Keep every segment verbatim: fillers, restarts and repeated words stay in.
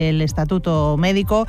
el estatuto médico.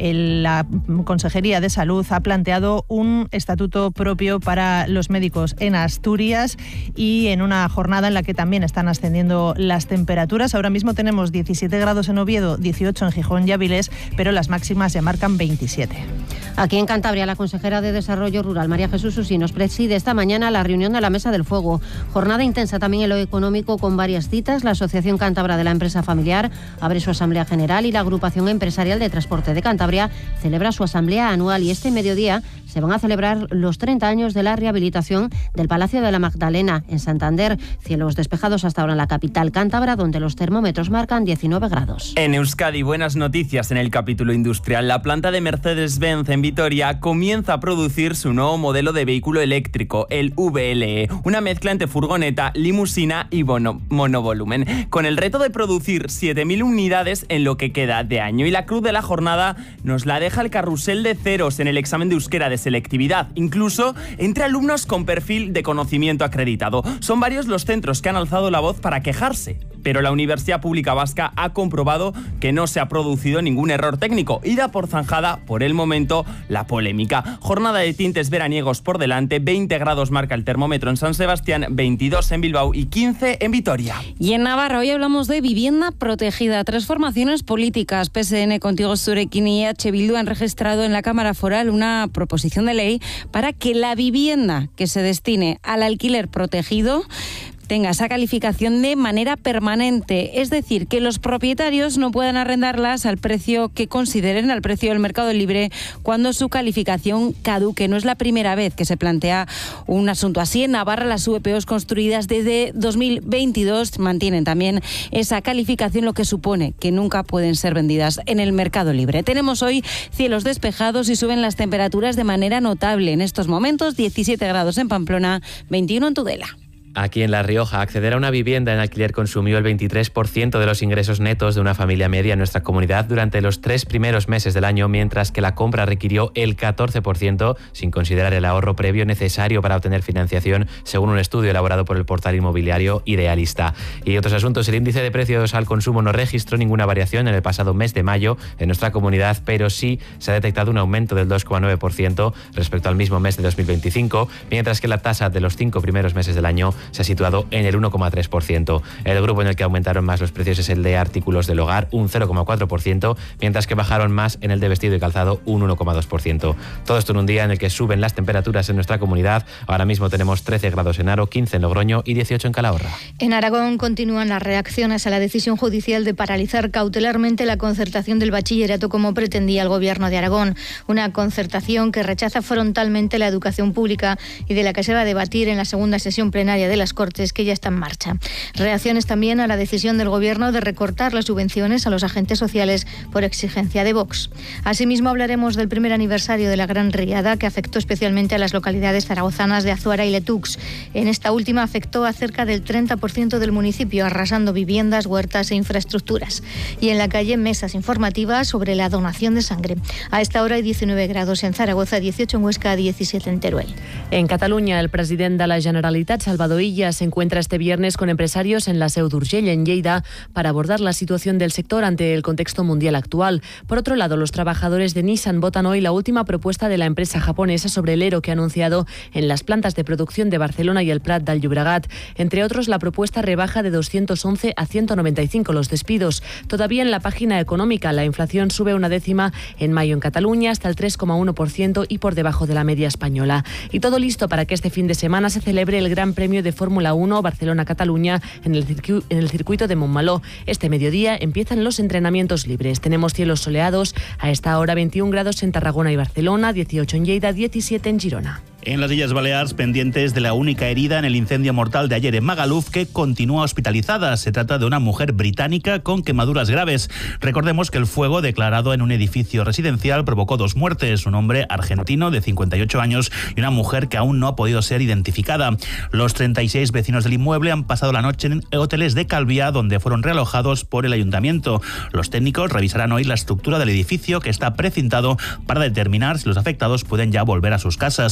La Consejería de Salud ha planteado un estatuto propio para los médicos en Asturias y en una jornada en la que también están ascendiendo las temperaturas. Ahora mismo tenemos diecisiete grados en Oviedo, dieciocho en Gijón y Avilés, pero las máximas ya marcan veintisiete. Aquí en Cantabria, la consejera de Desarrollo Rural, María Jesús Usinos, preside esta mañana la reunión de la Mesa del Fuego. Jornada intensa también en lo económico con varias citas. La Asociación Cántabra de la Empresa Familiar abre su Asamblea General y la Agrupación Empresarial de Transporte de Cantabria celebra su Asamblea Anual, y este mediodía se van a celebrar los treinta años de la rehabilitación del Palacio de la Magdalena en Santander. Cielos despejados hasta ahora en la capital cántabra, donde los termómetros marcan diecinueve grados. En Euskadi, buenas noticias en el capítulo industrial. La planta de Mercedes-Benz en Vitoria comienza a producir su nuevo modelo de vehículo eléctrico, el V L E, una mezcla entre furgoneta, limusina y bono, monovolumen, con el reto de producir siete mil unidades en lo que queda de año. Y la cruz de la jornada nos la deja el carrusel de ceros en el examen de euskera de selectividad, incluso entre alumnos con perfil de conocimiento acreditado. Son varios los centros que han alzado la voz para quejarse, pero la Universidad Pública Vasca ha comprobado que no se ha producido ningún error técnico y da por zanjada, por el momento, la polémica. Jornada de tintes veraniegos por delante, veinte grados marca el termómetro en San Sebastián, veintidós en Bilbao y quince en Vitoria. Y en Navarra hoy hablamos de vivienda protegida. Tres formaciones políticas, P S N, Contigo Zurekin y H Bildu, han registrado en la Cámara Foral una proposición de ley para que la vivienda que se destine al alquiler protegido tenga esa calificación de manera permanente, es decir, que los propietarios no puedan arrendarlas al precio que consideren, al precio del mercado libre, cuando su calificación caduque. No es la primera vez que se plantea un asunto así. En Navarra, las V P Os construidas desde dos mil veintidós mantienen también esa calificación, lo que supone que nunca pueden ser vendidas en el mercado libre. Tenemos hoy cielos despejados y suben las temperaturas de manera notable. En estos momentos, diecisiete grados en Pamplona, veintiuno en Tudela. Aquí en La Rioja, acceder a una vivienda en alquiler consumió el veintitrés por ciento de los ingresos netos de una familia media en nuestra comunidad durante los tres primeros meses del año, mientras que la compra requirió el catorce por ciento, sin considerar el ahorro previo necesario para obtener financiación, según un estudio elaborado por el portal inmobiliario Idealista. Y otros asuntos, el índice de precios al consumo no registró ninguna variación en el pasado mes de mayo en nuestra comunidad, pero sí se ha detectado un aumento del dos coma nueve por ciento respecto al mismo mes de dos mil veinticinco, mientras que la tasa de los cinco primeros meses del año se ha situado en el uno coma tres por ciento. El grupo en el que aumentaron más los precios es el de artículos del hogar, un cero coma cuatro por ciento, mientras que bajaron más en el de vestido y calzado, un uno coma dos por ciento. Todo esto en un día en el que suben las temperaturas en nuestra comunidad. Ahora mismo tenemos trece grados en Haro, quince en Logroño y dieciocho en Calahorra. En Aragón continúan las reacciones a la decisión judicial de paralizar cautelarmente la concertación del bachillerato como pretendía el Gobierno de Aragón. Una concertación que rechaza frontalmente la educación pública y de la que se va a debatir en la segunda sesión plenaria de las Cortes, que ya está en marcha. Reacciones también a la decisión del Gobierno de recortar las subvenciones a los agentes sociales por exigencia de Vox. Asimismo, hablaremos del primer aniversario de la Gran Riada, que afectó especialmente a las localidades zaragozanas de Azuara y Letux. En esta última afectó a cerca del treinta por ciento del municipio, arrasando viviendas, huertas e infraestructuras. Y en la calle, mesas informativas sobre la donación de sangre. A esta hora hay diecinueve grados en Zaragoza, dieciocho en Huesca, diecisiete en Teruel. En Cataluña, el presidente de la Generalitat, Salvador Illa, se encuentra este viernes con empresarios en la Seu d'Urgell, en Lleida, para abordar la situación del sector ante el contexto mundial actual. Por otro lado, los trabajadores de Nissan votan hoy la última propuesta de la empresa japonesa sobre el ERO que ha anunciado en las plantas de producción de Barcelona y el Prat del Llobregat. Entre otros, la propuesta rebaja de doscientos once a ciento noventa y cinco los despidos. Todavía en la página económica, la inflación sube una décima en mayo en Cataluña hasta el tres coma uno por ciento y por debajo de la media española. Y todo listo para que este fin de semana se celebre el Gran Premio de Fórmula uno Barcelona-Cataluña en el, circu- en el circuito de Montmeló. Este mediodía empiezan los entrenamientos libres. Tenemos cielos soleados, a esta hora veintiún grados en Tarragona y Barcelona, dieciocho en Lleida, diecisiete en Girona. En las Illes Balears, pendientes de la única herida en el incendio mortal de ayer en Magaluf, que continúa hospitalizada. Se trata de una mujer británica con quemaduras graves. Recordemos que el fuego, declarado en un edificio residencial, provocó dos muertes: un hombre argentino de cincuenta y ocho años y una mujer que aún no ha podido ser identificada. Los treinta y seis vecinos del inmueble han pasado la noche en hoteles de Calviá, donde fueron realojados por el ayuntamiento. Los técnicos revisarán hoy la estructura del edificio, que está precintado, para determinar si los afectados pueden ya volver a sus casas.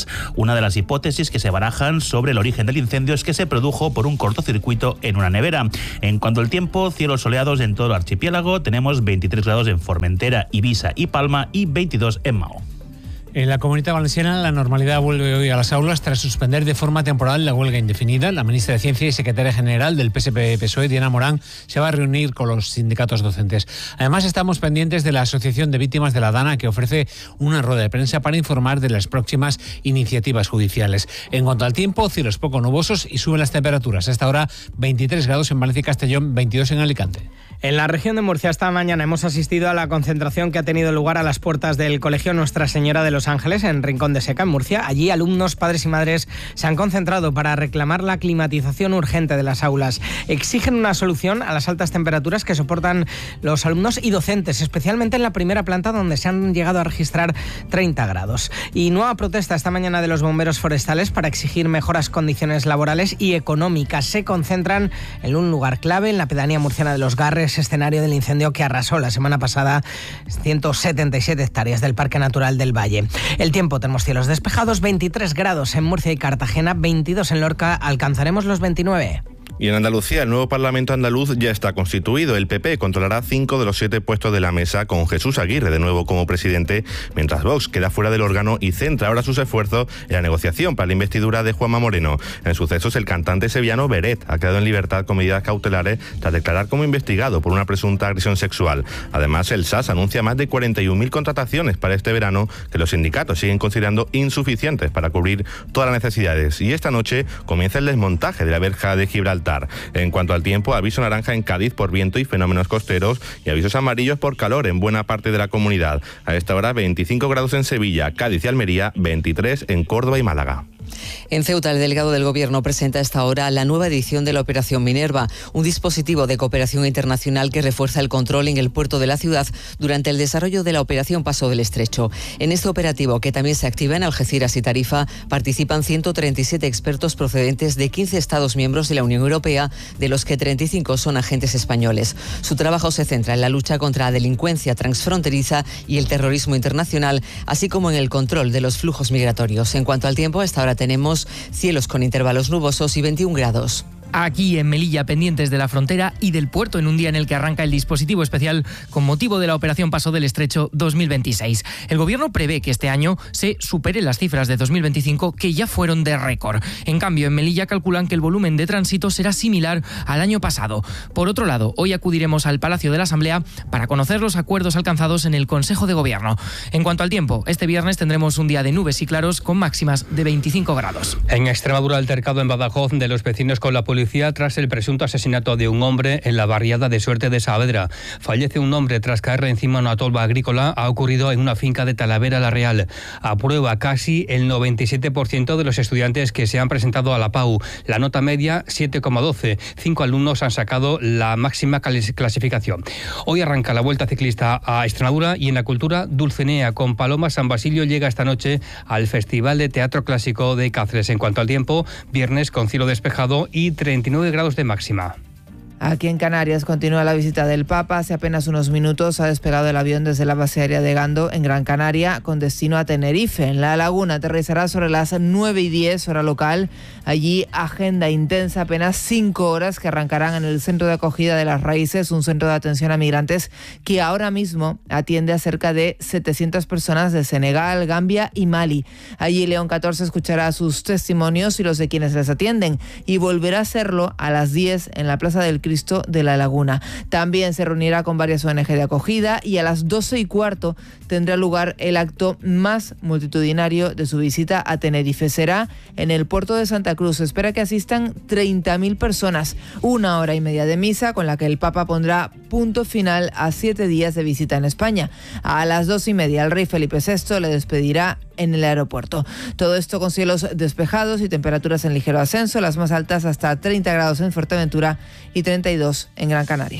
Una de las hipótesis que se barajan sobre el origen del incendio es que se produjo por un cortocircuito en una nevera. En cuanto al tiempo, cielos soleados en todo el archipiélago. Tenemos veintitrés grados en Formentera, Ibiza y Palma y veintidós en Mao. En la Comunitat Valenciana, la normalidad vuelve hoy a las aulas tras suspender de forma temporal la huelga indefinida. La ministra de Ciencia y secretaria general del P S P P S O E, Diana Morán, se va a reunir con los sindicatos docentes. Además, estamos pendientes de la Asociación de Víctimas de la Dana, que ofrece una rueda de prensa para informar de las próximas iniciativas judiciales. En cuanto al tiempo, cielos poco nubosos y suben las temperaturas. Hasta ahora, veintitrés grados en Valencia y Castellón, veintidós en Alicante. En la región de Murcia esta mañana hemos asistido a la concentración que ha tenido lugar a las puertas del Colegio Nuestra Señora de los Ángeles en Rincón de Seca, en Murcia. Allí alumnos, padres y madres se han concentrado para reclamar la climatización urgente de las aulas. Exigen una solución a las altas temperaturas que soportan los alumnos y docentes, especialmente en la primera planta donde se han llegado a registrar treinta grados. Y nueva protesta esta mañana de los bomberos forestales para exigir mejoras condiciones laborales y económicas. Se concentran en un lugar clave, en la pedanía murciana de Los Garres, escenario del incendio que arrasó la semana pasada ciento setenta y siete hectáreas del Parque Natural del Valle. El tiempo, tenemos cielos despejados, veintitrés grados en Murcia y Cartagena, veintidós en Lorca, alcanzaremos los veintinueve. Y en Andalucía, el nuevo Parlamento andaluz ya está constituido. El P P controlará cinco de los siete puestos de la mesa, con Jesús Aguirre de nuevo como presidente, mientras Vox queda fuera del órgano y centra ahora sus esfuerzos en la negociación para la investidura de Juanma Moreno. En sucesos, el cantante sevillano Beret ha quedado en libertad con medidas cautelares tras declarar como investigado por una presunta agresión sexual. Además, el S A S anuncia más de cuarenta y un mil contrataciones para este verano, que los sindicatos siguen considerando insuficientes para cubrir todas las necesidades. Y esta noche comienza el desmontaje de la verja de Gibraltar. En cuanto al tiempo, aviso naranja en Cádiz por viento y fenómenos costeros y avisos amarillos por calor en buena parte de la comunidad. A esta hora veinticinco grados en Sevilla, Cádiz y Almería, veintitrés en Córdoba y Málaga. En Ceuta, el delegado del Gobierno presenta a esta hora la nueva edición de la Operación Minerva, un dispositivo de cooperación internacional que refuerza el control en el puerto de la ciudad durante el desarrollo de la Operación Paso del Estrecho. En este operativo, que también se activa en Algeciras y Tarifa, participan ciento treinta y siete expertos procedentes de quince Estados miembros de la Unión Europea, de los que treinta y cinco son agentes españoles. Su trabajo se centra en la lucha contra la delincuencia transfronteriza y el terrorismo internacional, así como en el control de los flujos migratorios. En cuanto al tiempo, a esta hora tenemos cielos con intervalos nubosos y veintiún grados. Aquí en Melilla, pendientes de la frontera y del puerto, en un día en el que arranca el dispositivo especial con motivo de la Operación Paso del Estrecho dos mil veintiséis. El Gobierno prevé que este año se superen las cifras de dos mil veinticinco, que ya fueron de récord. En cambio, en Melilla calculan que el volumen de tránsito será similar al año pasado. Por otro lado, hoy acudiremos al Palacio de la Asamblea para conocer los acuerdos alcanzados en el Consejo de Gobierno. En cuanto al tiempo, este viernes tendremos un día de nubes y claros con máximas de veinticinco grados. En Extremadura, altercado en Badajoz de los vecinos con la policía tras el presunto asesinato de un hombre en la barriada de Suerte de Saavedra. Fallece un hombre tras caerle encima una tolva agrícola. Ha ocurrido en una finca de Talavera la Real. Aprueba casi el noventa y siete por ciento de los estudiantes que se han presentado a la P A U. La nota media, siete coma doce. Cinco alumnos han sacado la máxima clasificación. Hoy arranca la Vuelta Ciclista a Extremadura y en la cultura, Dulcinea con Paloma San Basilio llega esta noche al Festival de Teatro Clásico de Cáceres. En cuanto al tiempo, viernes con cielo despejado y treinta y nueve grados de máxima. Aquí en Canarias continúa la visita del Papa. Hace apenas unos minutos ha despegado el avión desde la base aérea de Gando, en Gran Canaria, con destino a Tenerife. En La Laguna aterrizará sobre las nueve y diez, hora local. Allí, agenda intensa, apenas cinco horas que arrancarán en el Centro de Acogida de las Raíces, un centro de atención a migrantes que ahora mismo atiende a cerca de setecientas personas de Senegal, Gambia y Mali. Allí León catorce escuchará sus testimonios y los de quienes les atienden, y volverá a hacerlo a las diez en la Plaza del Cristo de La Laguna. También se reunirá con varias O N G de acogida y a las doce y cuarto tendrá lugar el acto más multitudinario de su visita a Tenerife. Será en el puerto de Santa Cruz. Se espera que asistan treinta mil personas. Una hora y media de misa con la que el Papa pondrá punto final a siete días de visita en España. A las dos y media el rey Felipe sexto le despedirá en el aeropuerto. Todo esto con cielos despejados y temperaturas en ligero ascenso, las más altas hasta treinta grados en Fuerteventura y treinta y dos en Gran Canaria.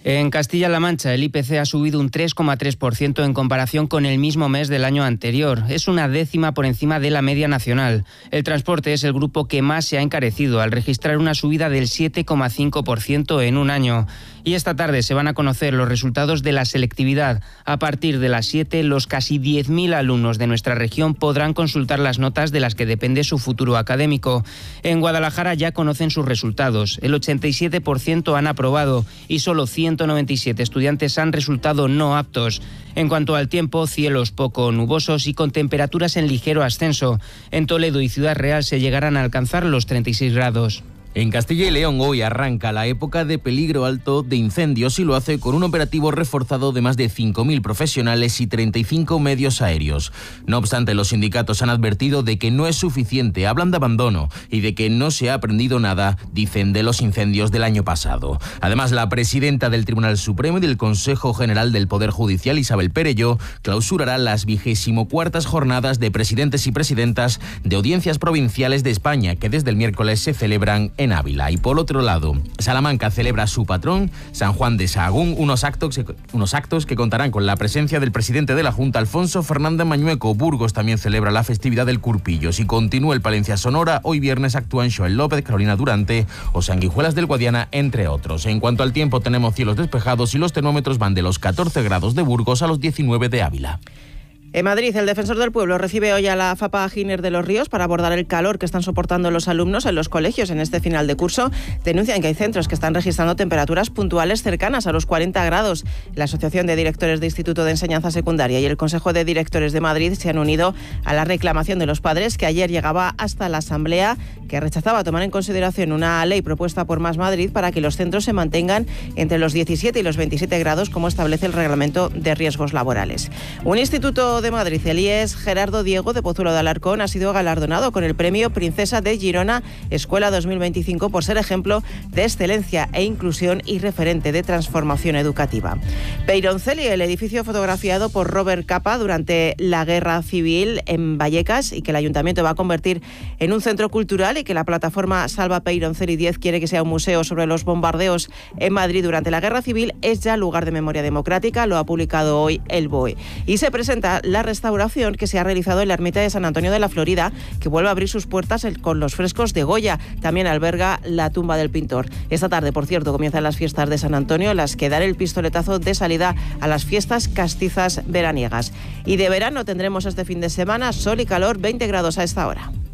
En Castilla-La Mancha, el I P C ha subido un tres coma tres por ciento en comparación con el mismo mes del año anterior. Es una décima por encima de la media nacional. El transporte es el grupo que más se ha encarecido, al registrar una subida del siete coma cinco por ciento en un año. Y esta tarde se van a conocer los resultados de la selectividad. A partir de las siete, los casi diez mil alumnos de nuestra región podrán consultar las notas de las que depende su futuro académico. En Guadalajara ya conocen sus resultados. El ochenta y siete por ciento han aprobado y solo ciento noventa y siete estudiantes han resultado no aptos. En cuanto al tiempo, cielos poco nubosos y con temperaturas en ligero ascenso. En Toledo y Ciudad Real se llegarán a alcanzar los treinta y seis grados. En Castilla y León hoy arranca la época de peligro alto de incendios y lo hace con un operativo reforzado de más de cinco mil profesionales y treinta y cinco medios aéreos. No obstante, los sindicatos han advertido de que no es suficiente, hablan de abandono y de que no se ha aprendido nada, dicen, de los incendios del año pasado. Además, la presidenta del Tribunal Supremo y del Consejo General del Poder Judicial, Isabel Perelló, clausurará las vigésimo cuartas jornadas de presidentes y presidentas de audiencias provinciales de España, que desde el miércoles se celebran en en Ávila. Y por otro lado, Salamanca celebra su patrón, San Juan de Sahagún, unos actos, unos actos que contarán con la presencia del presidente de la Junta, Alfonso Fernández Mañueco. Burgos también celebra la festividad del Curpillo. Si continúa el Palencia Sonora, hoy viernes actúan Joel López, Carolina Durante o Sanguijuelas del Guadiana, entre otros. En cuanto al tiempo, tenemos cielos despejados y los termómetros van de los catorce grados de Burgos a los diecinueve de Ávila. En Madrid, el defensor del pueblo recibe hoy a la FAPA Giner de los Ríos para abordar el calor que están soportando los alumnos en los colegios en este final de curso. Denuncian que hay centros que están registrando temperaturas puntuales cercanas a los cuarenta grados. La Asociación de Directores de Instituto de Enseñanza Secundaria y el Consejo de Directores de Madrid se han unido a la reclamación de los padres, que ayer llegaba hasta la Asamblea, que rechazaba tomar en consideración una ley propuesta por Más Madrid para que los centros se mantengan entre los diecisiete y los veintisiete grados, como establece el Reglamento de Riesgos Laborales. Un instituto de Madrid, el I E S Gerardo Diego de Pozuelo de Alarcón, ha sido galardonado con el premio Princesa de Girona Escuela dos mil veinticinco por ser ejemplo de excelencia e inclusión y referente de transformación educativa. Peyronceli, el edificio fotografiado por Robert Capa durante la Guerra Civil en Vallecas y que el Ayuntamiento va a convertir en un centro cultural y que la plataforma Salva Peyronceli diez quiere que sea un museo sobre los bombardeos en Madrid durante la Guerra Civil, es ya lugar de memoria democrática, lo ha publicado hoy el B O E. Y se presenta la restauración que se ha realizado en la ermita de San Antonio de la Florida, que vuelve a abrir sus puertas con los frescos de Goya. También alberga la tumba del pintor. Esta tarde, por cierto, comienzan las fiestas de San Antonio, las que dan el pistoletazo de salida a las fiestas castizas veraniegas. Y de verano tendremos este fin de semana sol y calor, veinte grados a esta hora.